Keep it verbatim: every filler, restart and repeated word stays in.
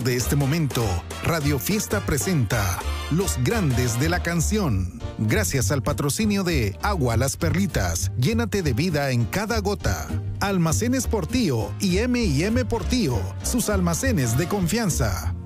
De este momento, Radio Fiesta presenta Los Grandes de la Canción. Gracias al patrocinio de Agua Las Perlitas, llénate de vida en cada gota. Almacenes Portillo y eme y eme Portillo, sus almacenes de confianza.